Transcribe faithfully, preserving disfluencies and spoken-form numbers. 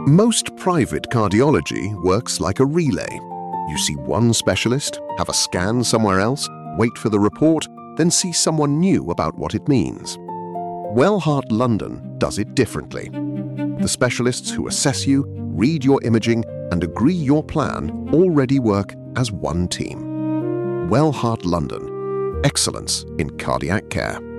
Most private cardiology works like a relay. You see one specialist, have a scan somewhere else, wait for the report, then see someone new about what it means. Wellheart London does it differently. The specialists who assess you, read your imaging, and agree your plan already work as one team. Wellheart London. Excellence in cardiac care.